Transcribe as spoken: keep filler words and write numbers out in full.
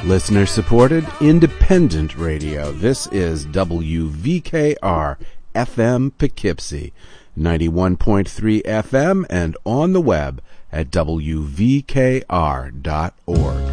Listener supported independent radio. This is W V K R F M Poughkeepsie, ninety-one point three F M, and on the web at W V K R dot org.